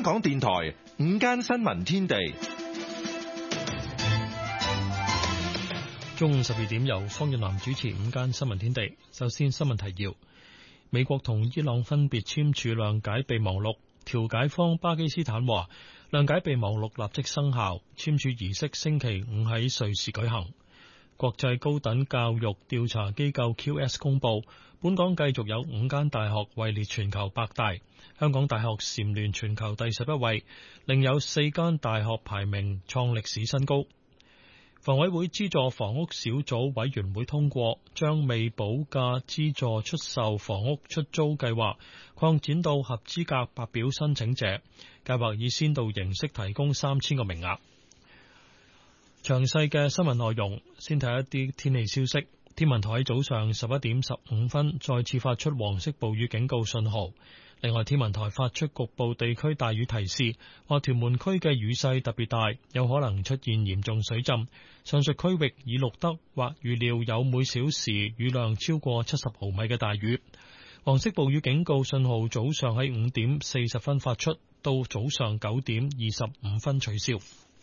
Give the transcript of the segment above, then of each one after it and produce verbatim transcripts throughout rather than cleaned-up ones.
港電台午間新聞天地， 中午十二點由方潤南主持午間新聞天地。首先新聞提要：美國同伊朗分別簽署諒解備忘錄，調解方巴基斯坦話諒解備忘錄立即生效，簽署儀式星期五喺瑞士舉行。國際高等教育調查機構 Q S 公佈，本港繼續有五間大學位列全球百大，香港大學蟬聯全球第十一位，另有四間大學排名創歷史新高。房委會資助房屋小組委員會通過，將未補價資助出售房屋出租計劃擴展到合資格白表申請者，計劃以先導形式提供三千個名額。詳細嘅新聞內容，先睇一啲天氣消息。天文台喺早上十一點十五分再次發出黃色暴雨警告信號。另外，天文台發出局部地區大雨提示，話屯門區嘅雨勢特別大，有可能出現嚴重水浸。上述區域已錄得或預料有每小時雨量超過七十毫米嘅大雨。黃色暴雨警告信號早上喺五點四十分發出，到早上九點二十五分取消。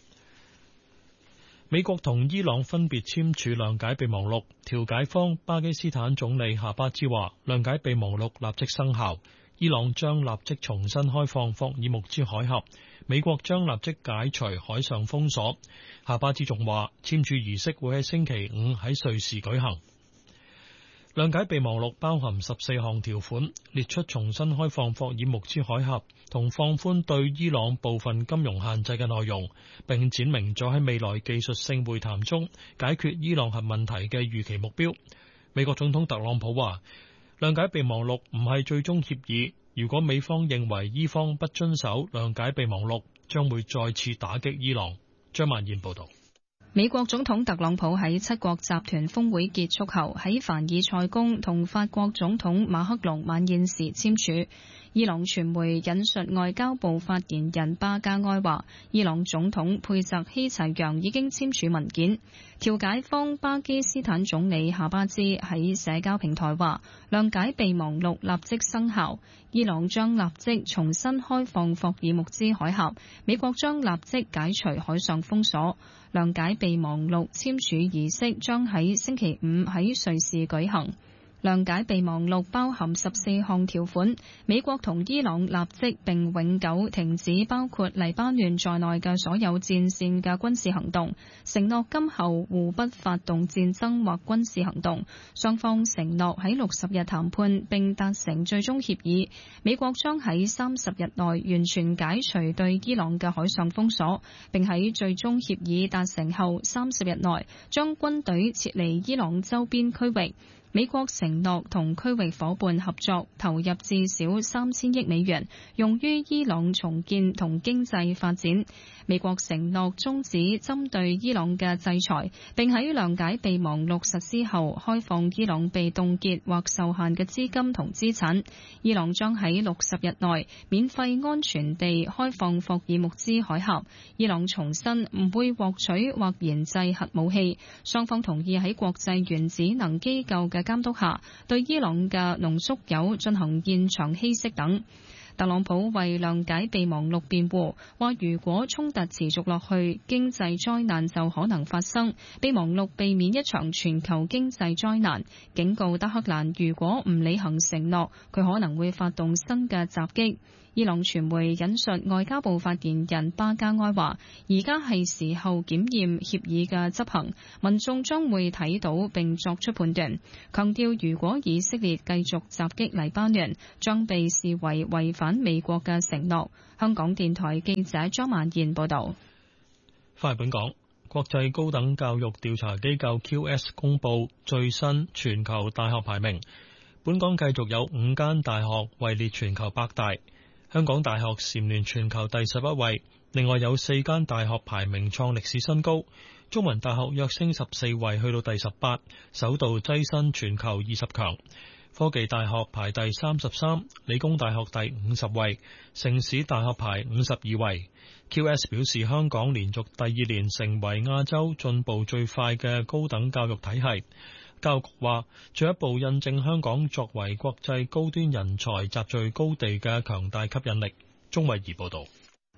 美國同伊朗分別簽署諒解備忘錄，調解方巴基斯坦總理夏巴茲話諒解備忘錄立即生效，伊朗將立即重新開放霍爾木茲海峽，美國將立即解除海上封鎖。夏巴茲仲話簽署儀式會喺星期五喺瑞士舉行。諒解備忘錄包含十四項條款，列出重新開放霍爾木茲海峽同放寬對伊朗部分金融限制嘅內容，並闡明咗喺未來技術性會談中解決伊朗核問題嘅預期目標。美國總統特朗普話，諒解備忘錄唔係最終協議，如果美方認為伊方不遵守諒解備忘錄，將會再次打擊伊朗。張曼燕報道。 美國總統特朗普喺七國集團峰會結束後，喺凡爾賽宮同法國總統馬克龍晚宴時簽署。伊朗傳媒引述外交部發言人巴加埃話，伊朗總統佩澤希齊揚已經簽署文件。調解方巴基斯坦總理夏巴茲喺社交平台話，諒解備忘錄立即生效，伊朗將立即重新開放霍爾木茲海峽，美國將立即解除海上封鎖。諒解備忘錄簽署儀式將喺星期五喺瑞士舉行。諒解備忘錄包含十四項條款，美國同伊朗立即並永久停止包括黎巴嫩在內嘅所有戰線嘅軍事行動，承諾今後互不發動戰爭或軍事行動。雙方承諾喺六十日談判並達成最終協議。美國將喺三十日內完全解除對伊朗嘅海上封鎖，並喺最終協議達成後三十日內將軍隊撤離伊朗周邊區域。美國承諾同區域夥伴合作，投入至少三千億美元，用於伊朗重建同經濟發展。美國承諾終止針對伊朗嘅制裁，並喺諒解備忘錄實施後開放伊朗被凍結或受限嘅資金同資產。伊朗將喺六十日內免費安全地開放霍爾木茲海峽。伊朗重申唔會獲取或研製核武器。雙方同意喺國際原子能機構嘅監督下，對伊朗嘅濃縮鈾進行現場稀釋等。特朗普為諒解備忘錄辯護，話如果衝突持續落去，經濟災難就可能發生。備忘錄避免一場全球經濟災難，警告德黑蘭如果唔履行承諾，佢可能會發動新嘅襲擊。伊朗傳媒引述外交部發言人巴加埃話，而家係時候檢驗協議嘅執行，民眾將會睇到並作出判斷。強調如果以色列繼續襲擊黎巴嫩，將被視為違反美國嘅承諾。香港電台記者張曼燕報導。 翻嚟本港，國際高等教育調查機構 Q S 公佈最新全球大學排名，本港繼續有五間大學位列全球百大。香港大學蟬聯全球第十一位，另外有四間大學排名創歷史新高。中文大學躍升十四位去到第十八，首度躋身全球二十強。科技大學排第三十三，理工大學第五十位，城市大學排五十二位。Q S 表示，香港連續第二年成為亞洲進步最快嘅高等教育體系。教育局話，進一步印證香港作為國際高端人才集聚高地嘅強大吸引力。鍾慧儀報導。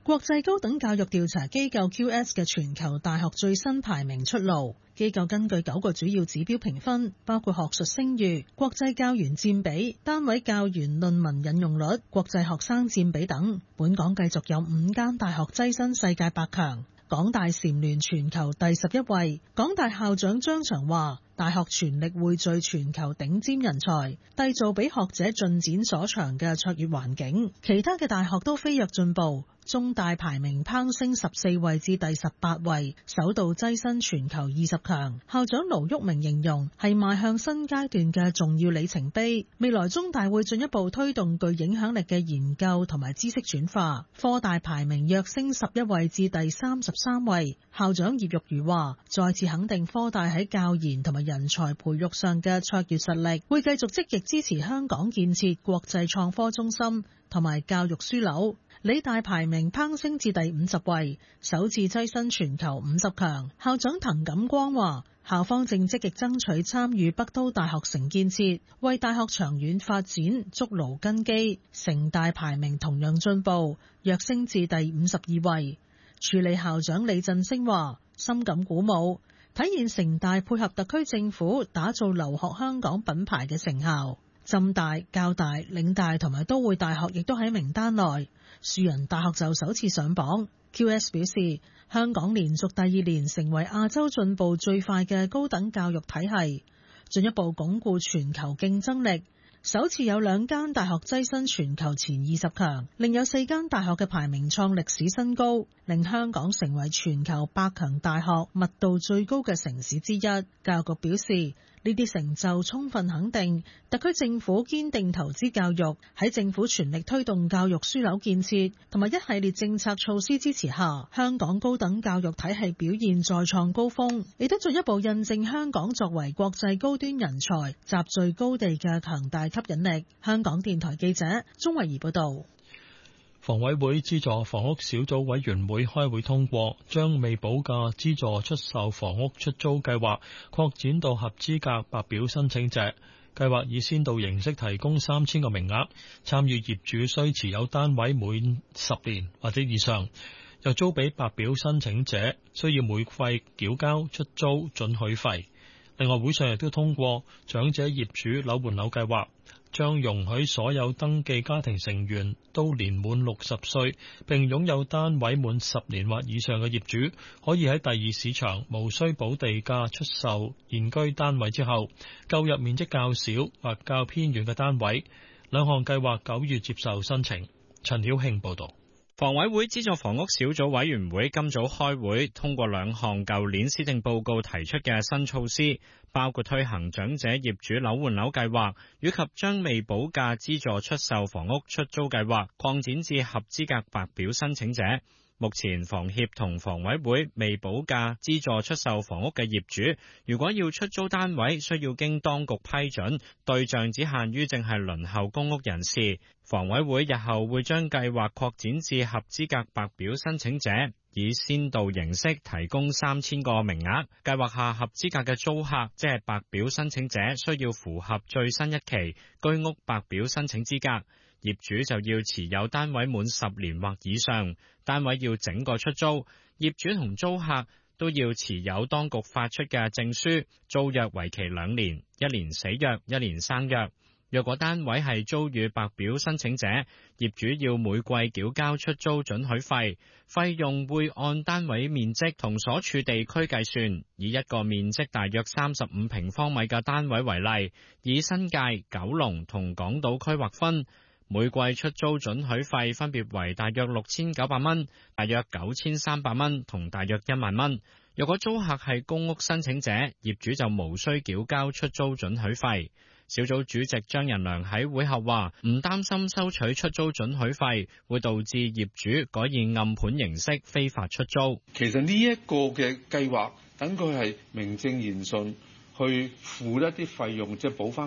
國際高等教育調查機構 Q S 嘅全球大學最新排名出爐，機構根據九個主要指標評分，包括學術聲譽、國際教員佔比、單位教研論文引用率、國際學生佔比等。本港繼續有五間大學躋身世界百強，港大蟬聯全球第十一位。港大校長張翔話，大學全力匯聚全球頂尖人才，締造俾學者進展所長嘅卓越環境。其他嘅大學都飛躍進步。中大排名攀升十四位至第十八位，首度躋身全球二十強。校長盧煜明形容係邁向新階段嘅重要里程碑。未來中大會進一步推動具影響力嘅研究同埋知識轉化。科大排名躍升十一位至第三十三位。校長葉玉如話，再次肯定科大喺教研同埋人才培育上嘅卓越實力，會繼續積極支持香港建設國際創科中心同埋教育樞紐。理大排名攀升至第五十位，首次躋身全球五十強。校長滕錦光話，校方正積極爭取參與北都大學城建設，為大學長遠發展築牢根基。城大排名同樣進步，躍升至第五十二位。署理校長李振升話，深感鼓舞，體現城大配合特區政府打造留學香港品牌嘅成效。浸大、教大、嶺大同埋都會大學亦都喺名單內。樹仁大學就首次上榜。 Q S 表示，香港連續第二年成為亞洲進步最快嘅高等教育體系，進一步鞏固全球競爭力。首次有兩間大學躋身全球前二十強，另有四間大學嘅排名創歷史新高，令香港成為全球百強大學密度最高嘅城市之一。教育局表示，呢啲成就充分肯定特區政府堅定投資教育，喺政府全力推動教育樞紐建設同埋一系列政策措施支持下，香港高等教育體系表現再創高峰，亦都進一步印證香港作為國際高端人才集聚高地嘅強大吸引力。香港電台記者鍾慧儀報道。 房委會資助房屋小組委員會開會通過，將未補價資助出售房屋出租計劃擴展到合資格白表申請者。計劃以先導形式提供三千個名額，參與業主需持有單位滿十年或者以上，又租俾白表申請者需要每季繳交出租准許費。另外，會上亦都通過長者業主樓換樓計劃，將容許所有登記家庭成員都年滿六十歲並擁有單位滿十年或以上嘅業主，可以喺第二市場無需補地價出售現居單位之後，購入面積較小或較偏遠嘅單位。兩項計劃九月接受申請。陳曉慶報導。 房委會資助房屋小組委員會今早開會通過兩項舊年施政報告提出嘅新措施，包括推行長者業主樓換樓計劃，以及將未補價資助出售房屋出租計劃擴展至合資格白表申請者。目前房協同房委會未補價資助出售房屋嘅業主，如果要出租單位，需要經當局批准，對象只限於正係輪候公屋人士。房委會日後會將計劃擴展至合資格白表申請者，以先導形式提供三千個名額。計劃下合資格嘅租客，即係白表申請者，需要符合最新一期居屋白表申請資格。業主就要持有單位滿十年或以上，單位要整個出租，業主同租客都要持有當局發出嘅證書，租約為期兩年，一年死約，一年生約。若果單位係租予白表申請者，業主要每季繳交出租准許費，費用會按單位面積同所處地區計算。以一個面積大約三十五平方米嘅單位為例，以新界、九龍同港島區劃分。每季出租准許費分別為大約六千九百蚊、大約九千三百蚊同大約一萬蚊。若果租客係公屋申請者，業主就無需繳交出租准許費。小組主席張仁良喺會後話：唔擔心收取出租准許費會導致業主改以暗盤形式非法出租。 其實呢一個嘅計劃，等佢係名正言順去付一啲費用，即係補翻個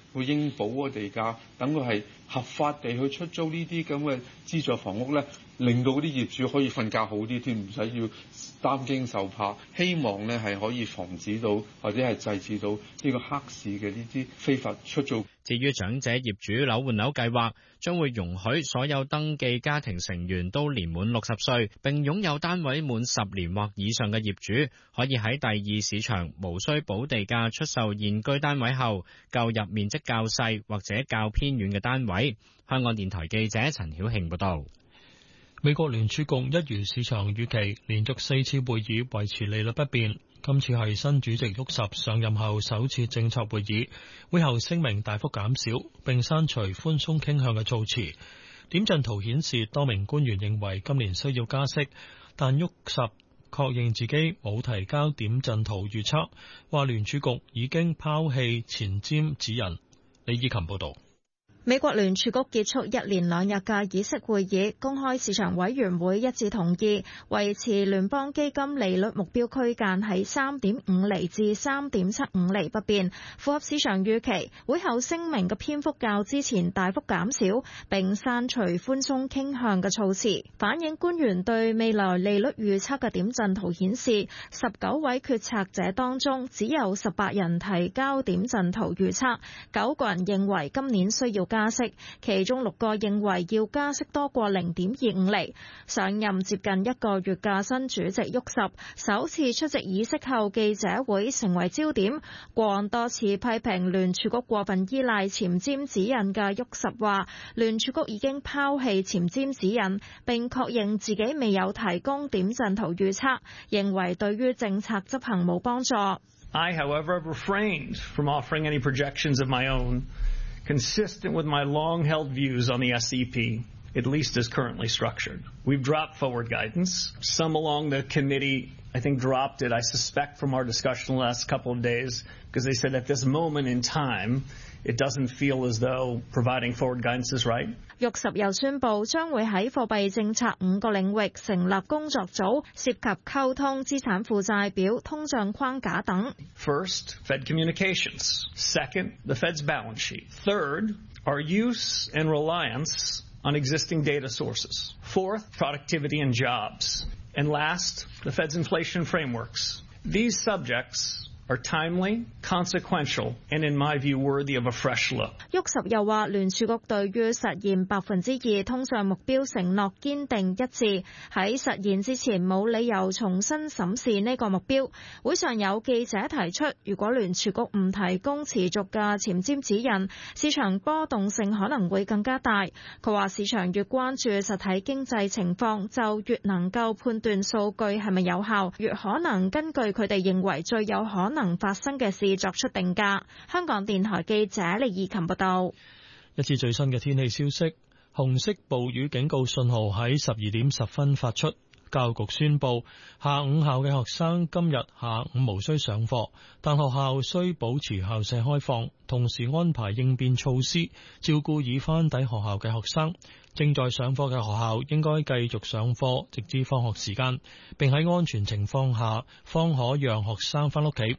會應補個地價，等佢係合法地去出租呢啲咁嘅資助房屋咧，令到啲業主可以瞓覺好啲添，唔使要擔驚受怕。希望咧係可以防止到或者係制止到呢個黑市嘅呢啲非法出租。 至於長者業主樓換樓計劃，將會容許所有登記家庭成員都年滿六十歲並擁有單位滿十年或以上嘅業主，可以喺第二市場無需補地價出售現居單位後，購入面積較細或者較偏遠嘅單位。香港電台記者陳曉慶報道。 美國聯儲局一如市場預期，連續四次會議維持利率不變。今次係新主席沃什上任後首次政策會議，會後聲明大幅減少並刪除寬鬆傾向嘅措辭。點陣圖顯示多名官員認為今年需要加息，但沃什確認自己冇提交點陣圖預測，話聯儲局已經拋棄前瞻指引。李以琴報道。 美國聯儲局結束一連兩日嘅議息會議，公開市場委員會一致同意維持聯邦基金利率目標區間喺三點五厘至三點七五厘不變，符合市場預期。會後聲明嘅篇幅較之前大幅減少，並刪除寬鬆傾向嘅措辭，反映官員對未來利率預測嘅點陣圖顯示，十九位決策者當中只有十八人提交點陣圖預測，九個人認為今年需要加息，其中六個認為要加息多過零點二五厘。上任接近一個月嘅新主席沃什首次出席議息後記者會成為焦點，過往多次批評聯儲局過分依賴前瞻指引嘅沃什話，聯儲局已經拋棄前瞻指引，並確認自己未有提供點陣圖預測，認為對於政策執行冇幫助。 I, however, have refrained from offering any projections of my own, consistent with my long-held views on the S E P, at least as currently structured. We've dropped forward guidance. Some along the committee, I think, dropped it, I suspect, from our discussion the last couple of days, because they said at this moment in time, it doesn't feel as though providing forward guidance is right. 沃什又宣布將會喺貨幣政策五個領域成立工作組，涉及溝通、資產負債表、通脹框架等。 First, Fed communications. Second, the Fed's balance sheet. Third, our use and reliance on existing data sources. Fourth, productivity and jobs. And last, the Fed's inflation frameworks. These subjects are timely, consequential, and in my view worthy of a fresh look. 沃什又話聯儲局對於實現百分之二通脹目標承諾堅定一致，喺實現之前冇理由重新審視呢個目標。會上有記者提出，如果聯儲局唔提供持續嘅前瞻指引，市場波動性可能會更加大。佢話市場越關注實體經濟情況，就越能夠判斷數據係咪有效，越可能根據佢哋認為最有可能能發生嘅事作出定價。香港電台記者李義琴報道。 一次最新嘅天氣消息，紅色暴雨警告信號喺十二點十分發出。教育局宣布，下午校嘅學生今日下午無需上課，但學校需保持校舍開放，同時安排應變措施，照顧已返抵學校嘅學生。正在上課嘅學校應該繼續上課，直至放學時間，並喺安全情況下方可讓學生返屋企。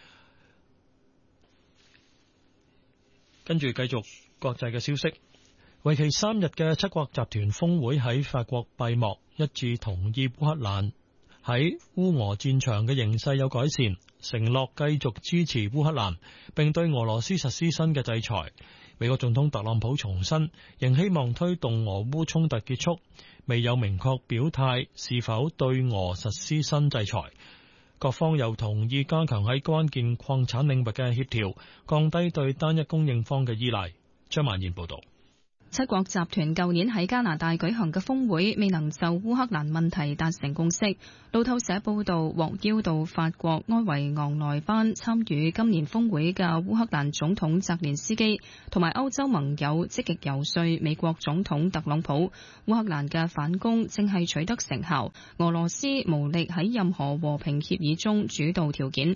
跟住繼續國際嘅消息，為期三日嘅七國集團峰會喺法國閉幕，一致同意烏克蘭喺烏俄戰場嘅形勢有改善，承諾繼續支持烏克蘭，並對俄羅斯實施新嘅制裁。美國總統特朗普重申，仍希望推動俄烏衝突結束，未有明確表態是否對俄實施新制裁。各方又同意加強喺關鍵礦產領域嘅協調，降低對單一供應方嘅依賴。張曼燕報道。 七國集團舊年喺加拿大舉行嘅峰會未能就烏克蘭問題達成共識。路透社報道，獲邀到法國埃維昂萊班參與今年峰會嘅烏克蘭總統澤連斯基同埋歐洲盟友積極游說美國總統特朗普，烏克蘭嘅反攻正係取得成效，俄羅斯無力喺任何和平協議中主導條件。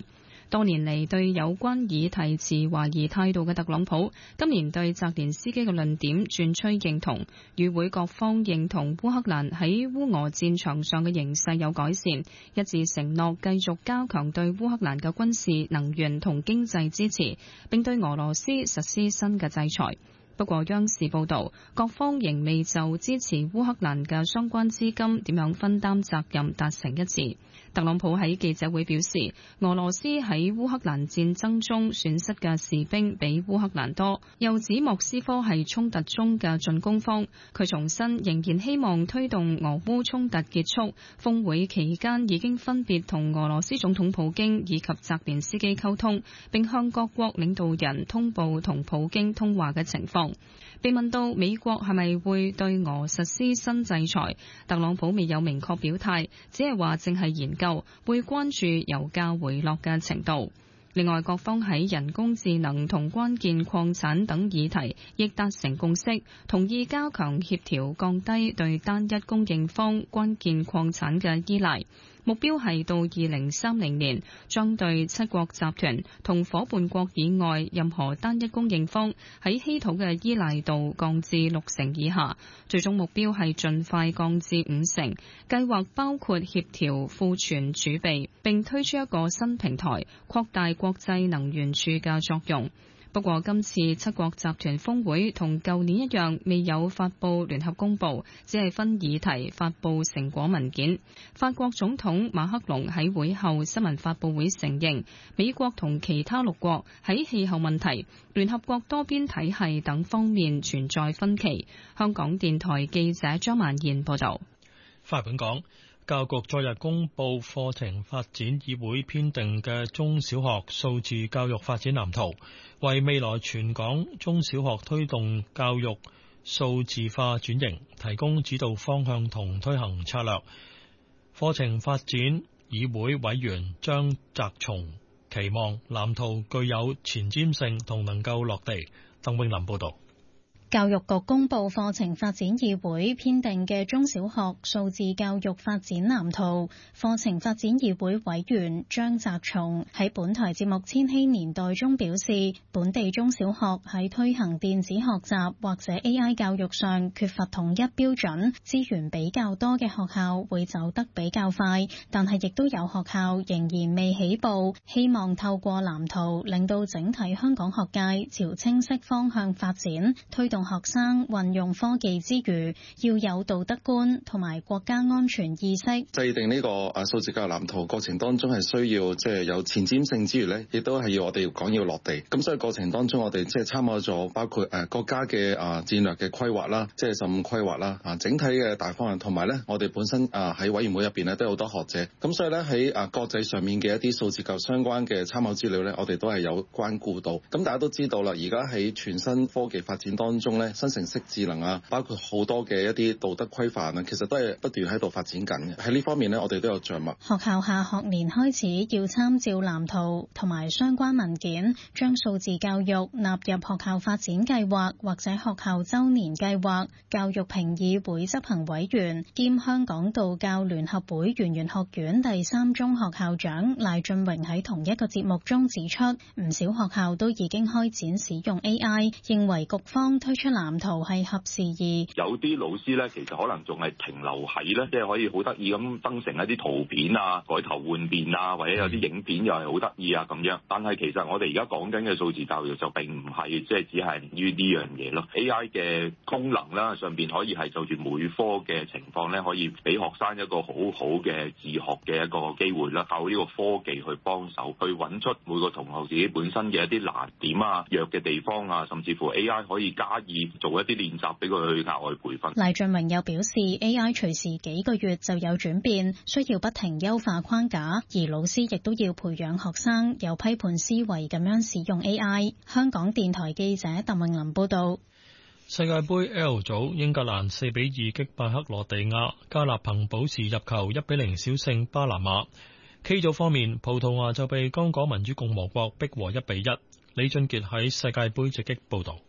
多年嚟對有關議題持懷疑態度嘅特朗普，今年對澤連斯基嘅論點轉趨認同，與會各方認同烏克蘭喺烏俄戰場上嘅形勢有改善，一致承諾繼續加強對烏克蘭嘅軍事、能源同經濟支持，並對俄羅斯實施新嘅制裁。不過央視報道，各方仍未就支持烏克蘭嘅相關資金點樣分擔責任達成一致。特朗普喺記者會表示，俄羅斯喺烏克蘭戰爭中損失嘅士兵比烏克蘭多，又指莫斯科係衝突中嘅進攻方。佢重申仍然希望推動俄烏衝突結束。峰會期間已經分別同俄羅斯總統普京以及澤連斯基溝通，並向各國領導人通報同普京通話嘅情況。被問到美國係咪會對俄實施新制裁，特朗普未有明確表態，只係話正係研究，會關注油價回落嘅程度。另外，各方喺人工智能同關鍵礦產等議題亦達成共識，同意加強協調，降低對單一供應方關鍵礦產嘅依賴。目標係到二零三零年，將對七國集團同夥伴國以外任何單一供應方喺稀土嘅依賴度降至六成以下。最終目標係盡快降至五成。計劃包括協調庫存儲備，並推出一個新平台，擴大國際能源署嘅作用。不過今次七國集團峰會同舊年一樣，未有發布聯合公報，只係分議題發布成果文件。法國總統馬克龍喺會後新聞發佈會承認，美國同其他六國喺氣候問題、聯合國多邊體系等方面存在分歧。香港電台記者張曼燕報道。 翻嚟本港，教育局昨日公布課程發展議會編定嘅中小學數字教育發展藍圖，為未來全港中小學推動教育數字化轉型提供指導方向同推行策略。課程發展議會委員張澤松期望藍圖具有前瞻性同能夠落地。鄧永林報道。 教育局公布課程發展議會編定嘅中小學數字教育發展藍圖。課程發展議會委員張澤松喺本台節目《千禧年代》中表示，本地中小學喺推行電子學習或者 A I 教育上缺乏統一標準，資源比較多嘅學校會走得比較快，但係亦都有學校仍然未起步。希望透過藍圖令到整體香港學界朝清晰方向發展，推動學生運用科技之餘，要有道德觀同埋國家安全意識。 制定呢個誒數字教育藍圖過程當中係需要即係有前瞻性之餘呢，亦都係要我哋講要落地。咁所以過程當中我哋即係參考咗包括誒國家嘅啊戰略嘅規劃啦，即係十五規劃啦，啊整體嘅大方向，同埋呢我哋本身啊喺委員會入邊呢都有好多學者。咁所以呢喺啊國際上面嘅一啲數字教育相關嘅參考資料呢，我哋都係有關顧到。咁大家都知道啦，而家喺全新科技發展當中呢，新城市智能啊，包括好多嘅一啲道德規範啊，其實都係不斷喺度發展緊嘅。喺呢方面呢，我哋都有著墨。 學校下學年開始要參照藍圖同埋相關文件，將數字教育納入學校發展計劃或者學校週年計劃。教育評議會執行委員兼香港道教聯合會圓玄學院第三中學校長賴俊榮喺同一個節目中指出，唔少學校都已經開展使用 A I， 認為局方推出藍圖係合時宜。 有啲老師咧，其實可能仲係停留喺咧，即係可以好得意咁登成一啲圖片啊、改頭換面啊，或者有啲影片又係好得意啊咁樣。但係其實我哋而家講緊嘅數字教育就並唔係即係只係於呢樣嘢咯。A I 嘅功能啦，上邊可以係就住每科嘅情況咧，可以俾學生一個好好嘅自學嘅一個機會啦。靠呢個科技去幫手，去揾出每個同學自己本身嘅一啲難點啊、弱嘅地方啊，甚至乎 A I 可以加以做一啲練習俾佢去額外培訓。 黎俊榮又表示 A I 隨時幾個月就有轉變，需要不停優化框架，而老師亦都要培養學生有批判思維咁樣使用 A I。香港電台記者鄧穎琳報道。 世界盃 L 組英格蘭四比二擊敗克羅地亞，加納憑保持入球一比零小勝巴拿馬。K 組方面，葡萄牙就被剛果民主共和國逼和一比一。李俊傑喺世界盃直擊報道。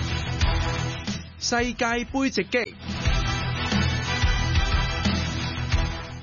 世界盃直擊。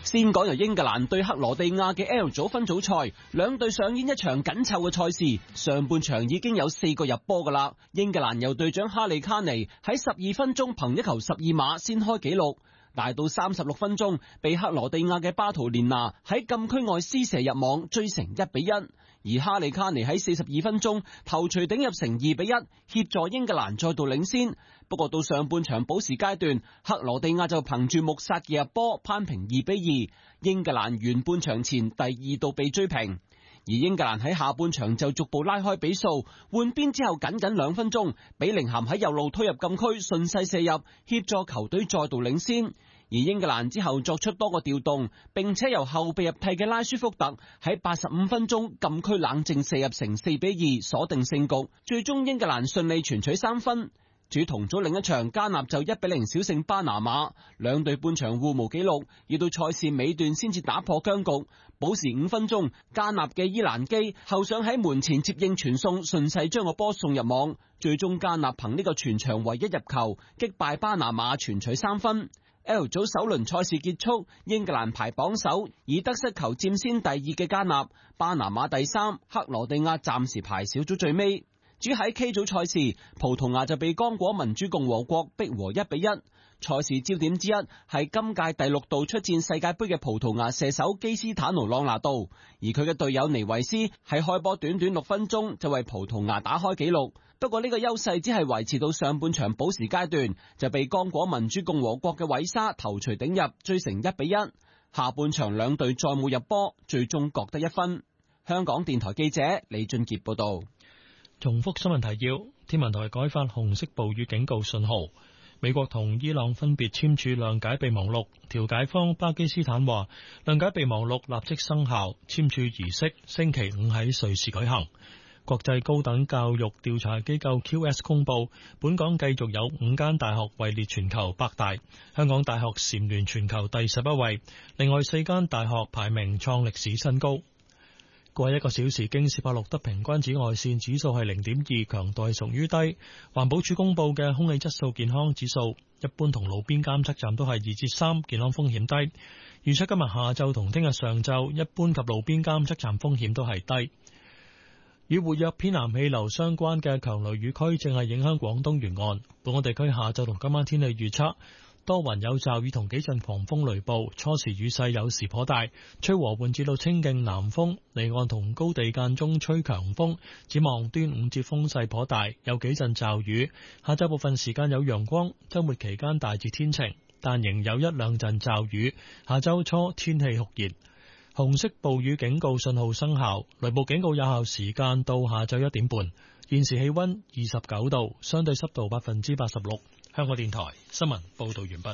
先講由英格蘭對克羅地亞嘅 L 組分組賽，兩隊上演一場緊湊嘅賽事。上半場已經有四個入波噶啦，英格蘭由隊長哈利卡尼喺十二分鐘憑一球十二碼先開紀錄，但到三十六分鐘被克羅地亞嘅巴圖連拿喺禁區外施射入網，追成一比一。而哈利卡尼喺四十二分鐘頭槌頂入成二比一，協助英格蘭再度領先。不過到上半場補時階段，克羅地亞就憑住穆薩嘅入波攀平二比二。英格蘭完半場前第二度被追平，而英格蘭喺下半場就逐步拉開比數。換邊之後僅僅兩分鐘，比寧咸喺右路推入禁區順勢射入，協助球隊再度領先。而英格蘭之後作出多個調動，並且由後備入替嘅拉舒福特喺八十五分鐘禁區冷靜射入成四比二，鎖定勝局。最終英格蘭順利全取三分。至於同組另一場，加納就一比零小勝巴拿馬，兩隊半場互無紀錄，要到賽事尾段先至打破僵局。補時五分鐘，加納嘅伊蘭基後上喺門前接應傳送，順勢將個波送入網。最終加納憑呢個全場唯一入球擊敗巴拿馬，全取三分。L 組首輪賽事結束，英格蘭排榜首，以得失球佔先第二嘅加納，巴拿馬第三，克羅地亞暫時排小組最尾。至於喺 K 組賽事，葡萄牙就被剛果民主共和國逼和一比一。賽事焦點之一係今屆第六度出戰世界盃嘅葡萄牙射手基斯坦奴朗拿度，而佢嘅隊友尼維斯喺開波短短六分鐘就為葡萄牙打開紀錄。不過呢個優勢只係維持到上半場補時階段，就被剛果民主共和國嘅韋沙頭槌頂入，追成一比一。下半場兩隊再冇入波，最終各得一分。香港電台記者李俊傑報道。 重複新聞提要：天文台改發紅色暴雨警告信號。美國同伊朗分別簽署諒解備忘錄，調解方巴基斯坦話諒解備忘錄立即生效，簽署儀式星期五喺瑞士舉行。國際高等教育調查機構 Q S 公佈，本港繼續有五間大學位列全球百大，香港大學蟬聯全球第十一位，另外四間大學排名創歷史新高。過去一個小時，京士柏錄得平均紫外線指數係零點二，強度係屬於低。環保署公布嘅空氣質素健康指數，一般同路邊監測站都係二至三，健康風險低。預測今日下晝同聽日上晝，一般及路邊監測站風險都係低。與活躍偏南氣流相關嘅強雷雨區正係影響廣東沿岸。本港地區下晝同今晚天氣預測。多雲有驟雨同幾陣狂風雷暴，初時雨勢有時頗大，吹和緩至到清勁南風，離岸同高地間中吹強風。展望端午節風勢頗大，有幾陣驟雨。下晝部分時間有陽光，周末期間大致天晴，但仍有一兩陣驟雨。下周初天氣酷熱，紅色暴雨警告信號生效，雷暴警告有效時間到下晝一點半。現時氣溫二十九度，相對濕度百分之八十六。香港電台新聞報道完畢。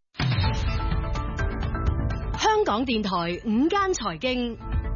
香港電台午間財經，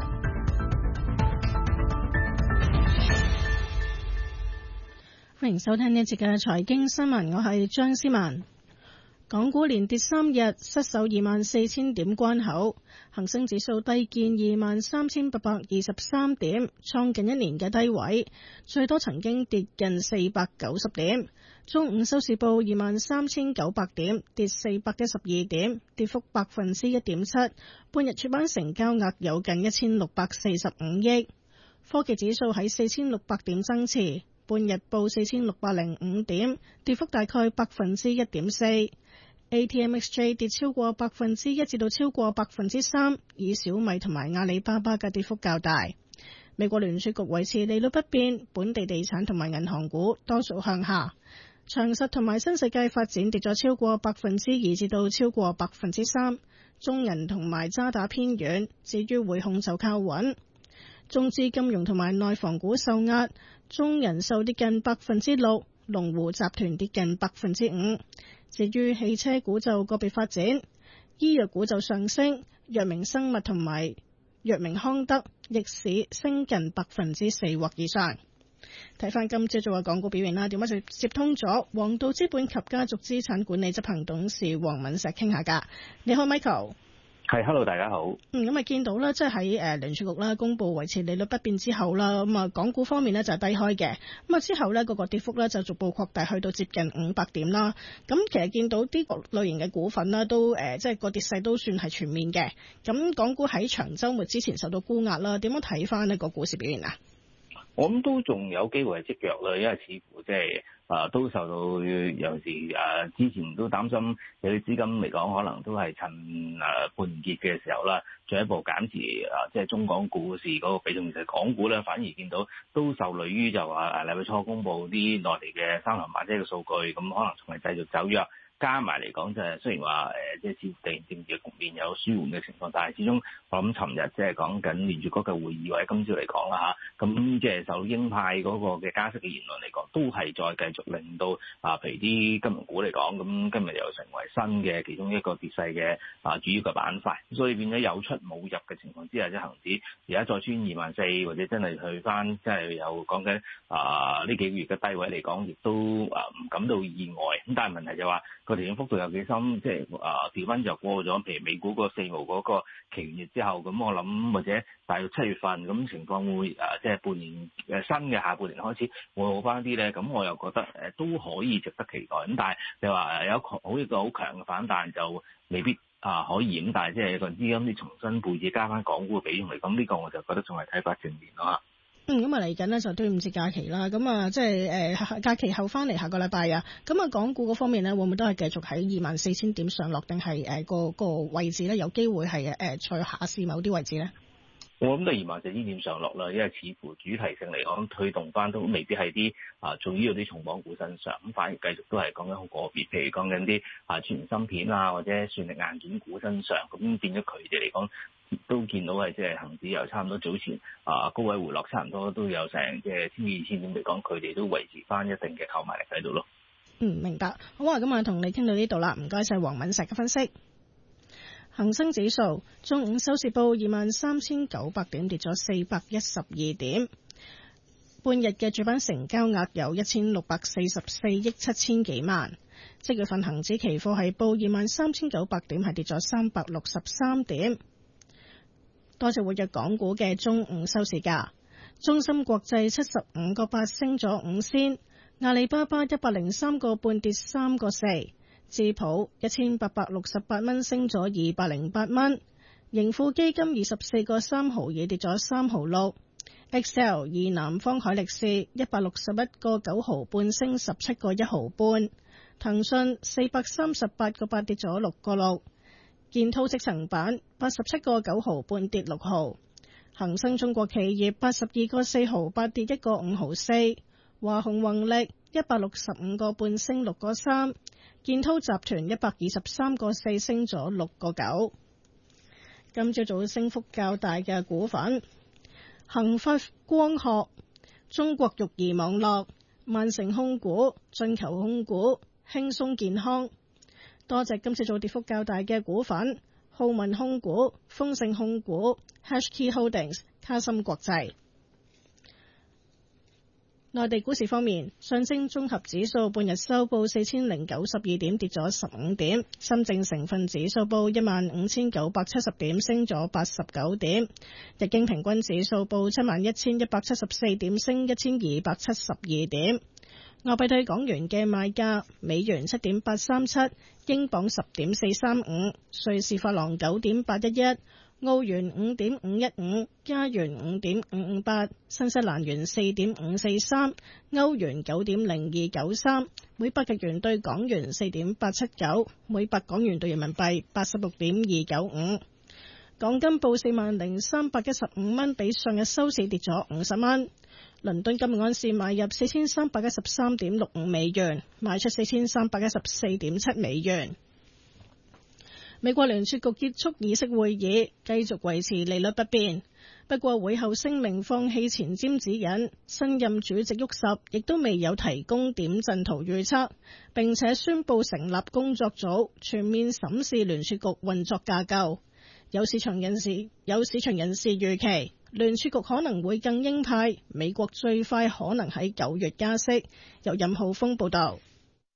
歡迎收聽呢一節嘅財經新聞，我係張思文。港股連跌三日，失守二萬四千點關口，恒生指數低見二萬三千八百二十三點，創近一年嘅低位，最多曾經跌近四百九十點。中午收市報二萬三千九百點，跌四百一十二點，跌幅百分之一點七。半日主板成交額有近一千六百四十五億。科技指數喺四千六百點增持，半日報四千六百零五點，跌幅大概百分之一點四。A T M X J 跌超過百分之一至到超過百分之三，以小米同埋阿里巴巴嘅跌幅較大。美國聯儲局維持利率不變，本地地產同埋銀行股多數向下。長實同埋新世界發展跌咗超過百分之二至到超過百分之三。中銀同埋渣打偏軟，至於匯控就靠穩。中資金融同埋內房股受壓，中人壽跌近百分之六，龍湖集團跌近百分之五。至於汽車股就個別發展，醫藥股就上升，藥明生物同埋藥明康德逆市升近百分之四或以上。睇翻今朝早嘅港股表現啦，電話就接通咗黃道資本及家族資產管理執行董事黃敏石傾下㗎。你好 Michael。 係 ，hello， 大家好。 嗯，咁啊見到啦，即係喺誒聯儲局啦公布維持利率不變之後啦，咁啊港股方面呢就係低開嘅，咁啊之後呢，嗰個跌幅呢就逐步擴大去到接近五百點啦。咁其實見到啲類型嘅股份啦，都誒即係個跌勢都算係全面嘅。咁港股喺長週末之前受到沽壓啦，點樣睇翻呢個股市表現啊？ 我諗都仲有機會係積弱啦，因為似乎即係誒都受到有時誒、呃、之前都擔心有啲資金嚟講，可能都係趁誒半年結嘅時候啦，進一步減持誒即係中港股市嗰個比重。其實港股咧反而見到都受累於就話誒禮拜初公布啲內地嘅三輪馬車嘅數據，咁可能仲係繼續走弱。加埋嚟講就係雖然話誒即係似乎地緣政治嘅局面有舒緩嘅情況，但係始終我諗尋日即係講緊聯儲局嘅會議或者今朝嚟講啦嚇，咁即係受鷹派嗰個嘅加息嘅言論嚟講，都係再繼續令到啊，譬如啲金融股嚟講，咁今日又成為新嘅其中一個跌勢嘅啊主要嘅板塊，所以變咗有出冇入嘅情況之下，即係恆指而家再穿二萬四，或者真係去翻即係有講緊啊呢幾個月嘅低位嚟講，亦都啊唔感到意外。咁但係問題就話，個調整幅度有幾深，即係啊調溫就過咗，譬如美股個四毫嗰個期完月之後，咁我諗或者大約七月份咁情況會啊，即係半年誒新嘅下半年開始會好翻啲咧，咁我又覺得誒都可以值得期待。咁但係你話誒有好一個好強嘅反彈就未必啊可以，咁但係即係個資金啲重新配置加翻港股嘅比重嚟，咁呢個我就覺得仲係睇法正面咯。 嗯，咁啊嚟緊呢就端午節假期啦，咁啊即係誒假期後翻嚟下個禮拜啊，咁啊港股嗰方面呢，會唔會都係繼續喺二萬四千點上落，定係誒個個位置呢？有機會係誒再下試某啲位置呢？ 我諗都二萬四千點上落啦，因為似乎主題性嚟講推動翻都未必係啲啊重要啲重磅股身上，咁反而繼續都係講緊好個別，譬如講緊啲啊全芯片啊或者算力硬件股身上，咁變咗佢哋嚟講都見到係即係恆指又差唔多早前啊高位回落差唔多都有成即係千二千點嚟講，佢哋都維持翻一定嘅購買力喺度咯。 嗯，明白。好啊，咁啊同你傾到呢度啦，唔該晒黃敏石嘅分析。恒生指數中午收市報二萬三千九百點，跌咗四百一十二點。半日嘅主板成交額有一千六百四十四億七千幾萬。即月份恒指期貨係報二萬三千九百點，係跌咗三百六十三點。多隻活躍港股嘅中午收市價，中芯國際七十五個八升咗五仙，阿里巴巴一百零三個半跌三個四。智普一千八百六十八蚊升咗二百零八蚊，盈富基金二十四個三毫二跌咗三毫六 ，Excel 以南方海力士一百六十一個九毫半升十七個一毫半，騰訊四百三十八個八跌咗六個六，建滔積層板八十七個九毫半跌六毫，恒生中國企業八十二個四毫八跌一個五毫四，華虹宏力一百六十五個半升六個三。建滔集團一百二十三個四升咗六個九。今朝早升幅較大嘅股份，恒發光學、中國育兒網絡、萬城控股、進球控股、輕鬆健康。多隻今朝早跌幅較大嘅股份，浩文控股、豐盛控股、H K Holdings、卡森國際。內地股市方面，上證綜合指數半日收報四千零九十二點，跌咗十五點；深證成分指數報一萬五千九百七十點，升咗八十九點；日經平均指數報七萬一千一百七十四點，升一千二百七十二點。外幣對港元嘅賣價：美元七點八三七，英鎊十點四三五，瑞士法郎九點八一一。澳元五點五一五，加元五點五五八，新西蘭元四點五四三，歐元九點零二九三，每百日元對港元四點八七九，每百港元對人民幣八十六點二九五。港金報四萬零三百一十五蚊，比上日收市跌咗五十蚊。倫敦金按市買入四千三百一十三點六五美元，賣出四千三百一十四點七美元。美國聯儲局結束議息會議，繼續維持利率不變。不過會後聲明放棄前瞻指引，新任主席沃什亦都未有提供點陣圖預測，並且宣布成立工作組，全面審視聯儲局運作架構。有市場人士有市場人士預期，聯儲局可能會更鷹派，美國最快可能喺九月加息。由任浩峰報道。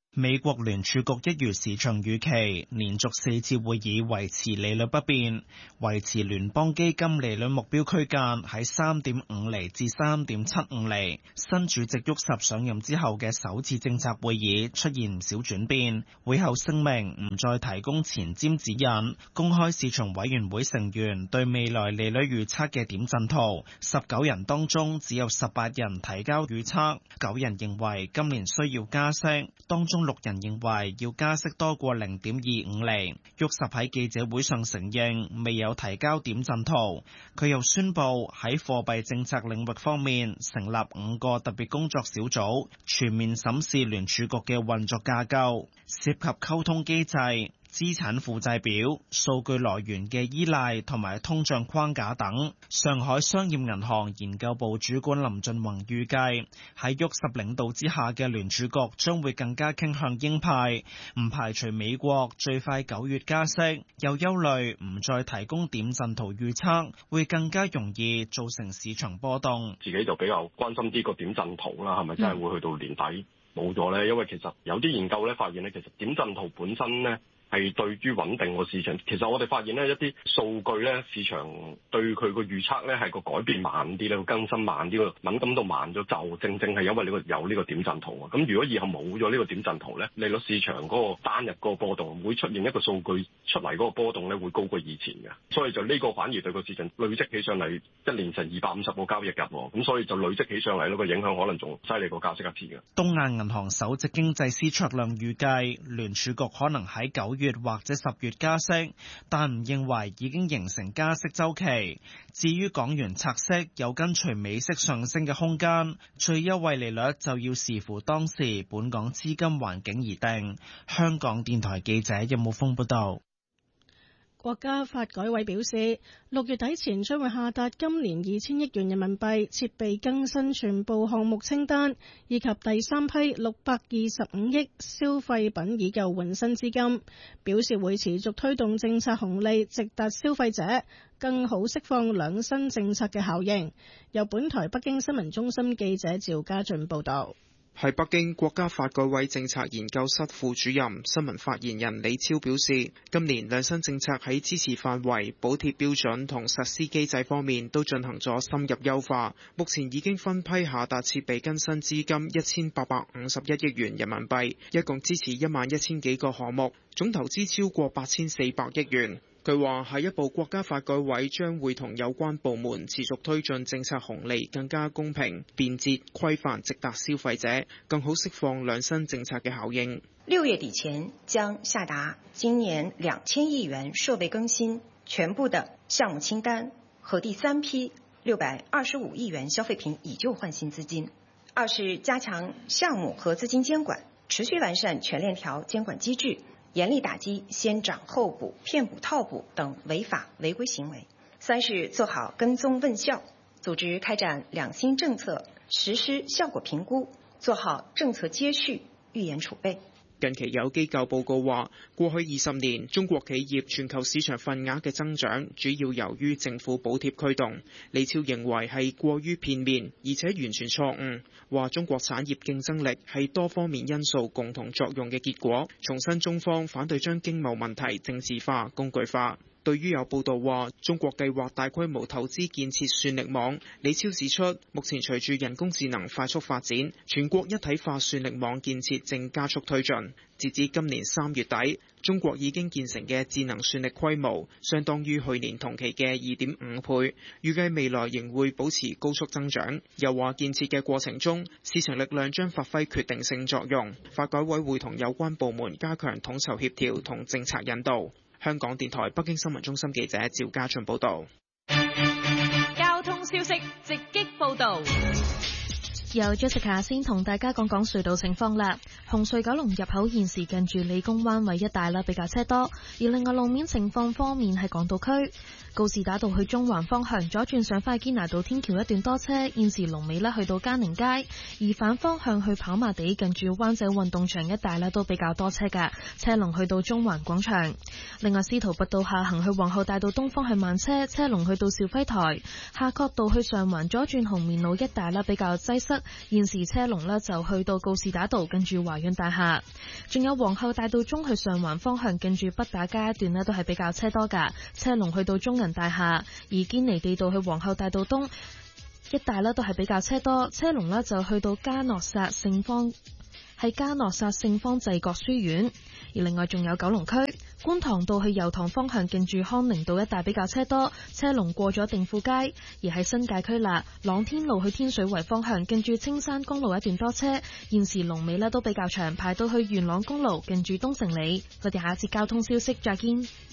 美國聯儲局一如市場預期，連續四次會議維持利率不變，維持聯邦基金利率目標區間喺三點五厘至三點七五厘。新主席沃什上任之後嘅首次政策會議出現唔少轉變，會後聲明唔再提供前瞻指引，公開市場委員會成員對未來利率預測嘅點陣圖，十九人當中只有十八人提交預測，九人認為今年需要加息，當中六人認為要加息多過零點二五厘。沃什喺記者會上承認未有提交點陣圖，佢又宣布喺貨幣政策領域方面成立五個特別工作小組，全面審視聯儲局嘅運作架構，涉及溝通機制、資產負債表、數據來源嘅依賴同埋通脹框架等。上海商業銀行研究部主管林俊宏預計，喺沃什領導之下嘅聯儲局將會更加傾向鷹派，唔排除美國最快九月加息，又憂慮唔再提供點陣圖預測，會更加容易造成市場波動。 自己就比較關心啲個點陣圖啦，係咪真係會去到年底冇咗呢？因為其實有啲研究咧發現咧，其實點陣圖本身呢，係對於穩定個市場，其實我哋發現呢一啲數據咧，市場對佢個預測咧係個改變慢啲咧，個更新慢啲，個敏感度慢咗，就正正係因為呢個有呢個點陣圖啊。咁如果以後冇咗呢個點陣圖咧，利率市場嗰個單日嗰個波動會出現一個數據出嚟嗰個波動咧會高過以前嘅，所以就呢個反而對個市場累積起上嚟一年成二百五十個交易日，咁所以就累積起上嚟呢個影響可能仲犀利過加息一次嘅。 東亞銀行首席經濟師卓亮預計聯儲局可能喺九月或者十月加息，但唔認為已經形成加息週期。至於港元拆息有跟隨美息上升嘅空間，最優惠利率就要視乎當時本港資金環境而定。香港電台記者任武峰報道。 國家發改委表示，六月底前將會下達今年二千億元人民幣設備更新全部項目清單，以及第三批六百二十五億消費品以舊換新資金。表示會持續推動政策紅利直達消費者，更好釋放兩新政策嘅效應。由本台北京新聞中心記者趙家俊報道。 喺北京，國家發改委政策研究室副主任、新聞發言人李超表示，今年兩新政策喺支持範圍、補貼標準同實施機制方面都進行咗深入優化，目前已經分批下達設備更新資金一千八百五十一億元人民幣，一共支持一萬一千幾個項目，總投資超過八千四百億元。佢話下一步國家發改委將會同有關部門持續推進政策紅利更加公平、便捷、規範直達消費者，更好釋放兩新政策嘅效應。 六月底前將下達今年兩千億元設備更新全部的項目清單和第三批六百二十五億元消費品以舊換新資金。二是加強項目和資金監管，持續完善全鏈條監管機制，嚴厲打擊先漲後補、騙補套補等違法違規行為。三是做好跟蹤問效，組織開展兩新政策實施效果評估，做好政策接續、預研儲備。 近期有機構報告話，過去二十年中國企業全球市場份額嘅增長主要由於政府補貼驅動。李超認為係過於片面，而且完全錯誤。話中國產業競爭力係多方面因素共同作用嘅結果。重申中方反對將經貿問題政治化、工具化。對於有報道話中國計劃大規模投資建設算力網，李超指出，目前隨住人工智能快速發展，全國一體化算力網建設正加速推進。截至今年三月底，中國已經建成嘅智能算力規模，相當於去年同期嘅二點五倍，預計未來仍會保持高速增長。又話建設嘅過程中，市場力量將發揮決定性作用。發改委會同有關部門加強統籌協調同政策引導。香港電台北京新聞中心記者趙家俊報道。 交通消息直擊報道。 由 Jessica 先同大家講講隧道情況啦。紅隧九龍入口現時近住理工灣位一帶啦，比較車多。而另外路面情況方面係港島區告士打道去中環方向左轉上快堅拿道天橋一段多車，現時龍尾咧去到嘉寧街；而反方向去跑馬地近住灣仔運動場一帶咧都比較多車㗎，車龍去到中環廣場。另外司徒拔道下行去皇后大道東方向慢車，車龍去到肇輝台；夏慤道去上環左轉紅棉路一帶啦比較擠塞。 塞，現時車龍呢就去到告士打道近住華潤大廈，仲有皇后大道中去上環方向近住畢打街一段呢都係比較車多㗎，車龍去到中銀大廈，而堅尼地道去皇后大道東一帶呢都係比較車多，車龍呢就去到嘉諾撒聖方喺嘉諾撒聖方濟各書院。而另外仲有九龍區觀塘道去油塘方向近住康寧道一帶比較車多，車龍過咗定富街。而喺新界區啦，朗天路去天水圍方向近住青山公路一段多車，現時龍尾呢都比較長，排到去元朗公路近住東城里。我哋下一節交通消息再見。